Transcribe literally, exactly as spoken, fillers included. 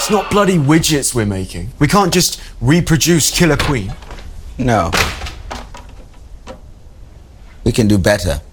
It's not bloody widgets we're making. We can't just reproduce Killer Queen. No. We can do better.